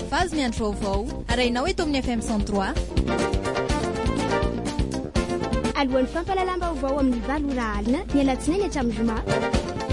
fahafazo miandro vaovao arainao eto amin'ny FM 103 alohan'ny fampalalam-baovao amin'ny 7 ora alina ny alatsinainy hatramin'ny zoma